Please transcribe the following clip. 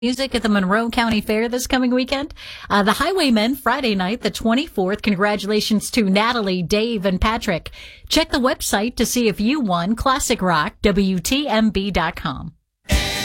Music at the Monroe County Fair this coming weekend. The Highwaymen Friday night, the 24th. Congratulations to Natalie, Dave, and Patrick. Check the website to see if you won. Classic Rock, WTMB.com.